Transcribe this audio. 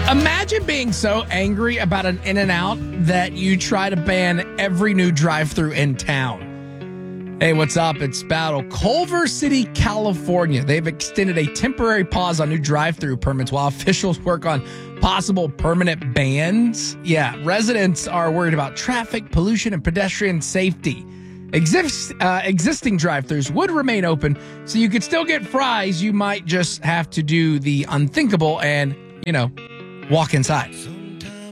Imagine being so angry about an In-N-Out that you try to ban every new drive-thru in town. Hey, what's up? It's Battle. Culver City, California. They've extended a temporary pause on new drive-thru permits while officials work on possible permanent bans. Yeah, residents are worried about traffic, pollution, and pedestrian safety. Existing drive-thrus would remain open, so you could still get fries. You might just have to do the unthinkable and, walk inside.